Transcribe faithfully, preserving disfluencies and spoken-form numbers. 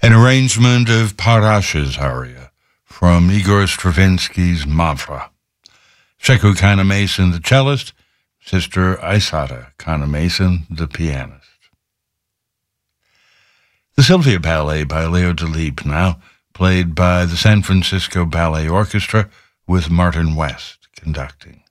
An arrangement of Parash's aria from Igor Stravinsky's Mavra. Sheku Kanneh-Mason, the cellist, Sister Aissata Kanneh-Mason, the pianist. The Sylvia Ballet by Leo Delibes now, played by the San Francisco Ballet Orchestra with Martin West conducting.